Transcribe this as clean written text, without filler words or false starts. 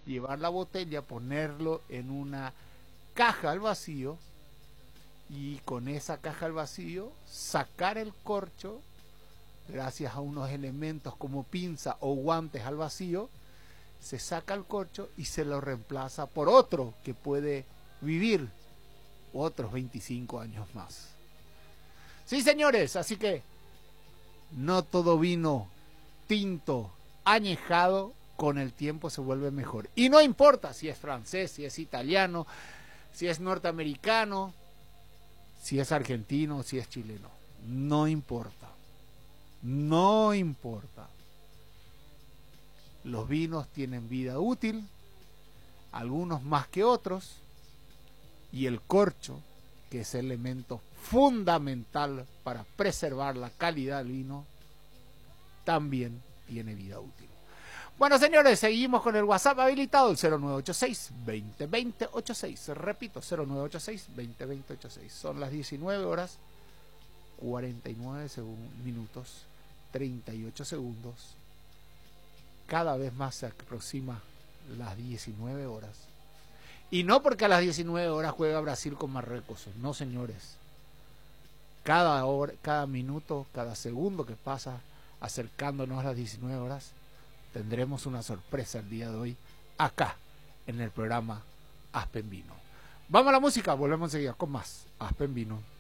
llevar la botella, ponerlo en una caja al vacío y con esa caja al vacío sacar el corcho gracias a unos elementos como pinza o guantes al vacío. Se saca el corcho y se lo reemplaza por otro que puede vivir otros 25 años más. Sí, señores, así que no todo vino tinto añejado con el tiempo se vuelve mejor. Y no importa si es francés, si es italiano, si es norteamericano, si es argentino, si es chileno. No importa. No importa. Los vinos tienen vida útil, algunos más que otros, y el corcho, que es el elemento fundamental para preservar la calidad del vino, también tiene vida útil. Bueno, señores, seguimos con el WhatsApp habilitado, el 0986-2020-86. Repito, 0986-2020-86. Son las 19 horas, 49 minutos, 38 segundos. Cada vez más se aproxima las 19 horas. Y no porque a las 19 horas juega Brasil con Marruecos. No, señores. Cada hora, cada minuto, cada segundo que pasa acercándonos a las 19 horas, tendremos una sorpresa el día de hoy acá en el programa Aspen Vino. Vamos a la música, volvemos enseguida con más Aspen Vino.